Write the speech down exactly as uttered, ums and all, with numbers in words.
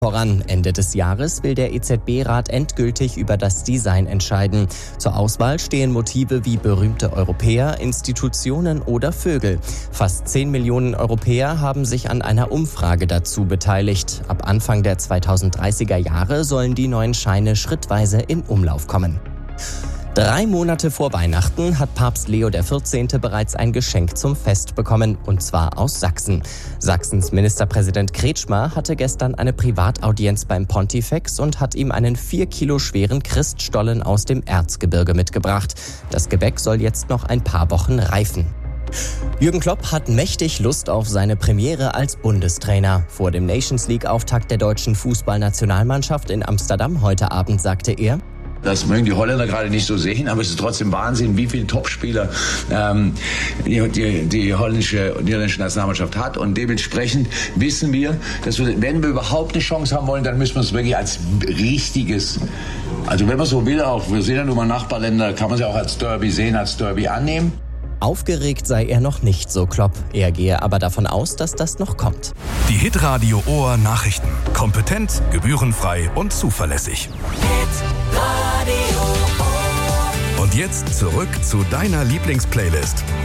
Voran. Ende des Jahres will der E Z B-Rat endgültig über das Design entscheiden. Zur Auswahl stehen Motive wie berühmte Europäer, Institutionen oder Vögel. Fast zehn Millionen Europäer haben sich an einer Umfrage dazu beteiligt. Ab Anfang der zweitausenddreißiger Jahre sollen die neuen Scheine schrittweise in Umlauf kommen. Drei Monate vor Weihnachten hat Papst Leo der vierzehnte bereits ein Geschenk zum Fest bekommen, und zwar aus Sachsen. Sachsens Ministerpräsident Kretschmer hatte gestern eine Privataudienz beim Pontifex und hat ihm einen vier Kilo schweren Christstollen aus dem Erzgebirge mitgebracht. Das Gebäck soll jetzt noch ein paar Wochen reifen. Jürgen Klopp hat mächtig Lust auf seine Premiere als Bundestrainer. Vor dem Nations-League-Auftakt der deutschen Fußballnationalmannschaft in Amsterdam heute Abend sagte er: Das mögen die Holländer gerade nicht so sehen, aber es ist trotzdem Wahnsinn, wie viele Topspieler ähm, die, die, die holländische und niederländische Nationalmannschaft hat. Und dementsprechend wissen wir, dass wir, wenn wir überhaupt eine Chance haben wollen, dann müssen wir es wirklich als richtiges, also wenn man so will, auch, wir sehen ja nun mal Nachbarländer, kann man sie auch als Derby sehen, als Derby annehmen. Aufgeregt sei er noch nicht, so Klopp. Er gehe aber davon aus, dass das noch kommt. Die Hitradio Ohr Nachrichten. Kompetent, gebührenfrei und zuverlässig. Und jetzt zurück zu deiner Lieblingsplaylist.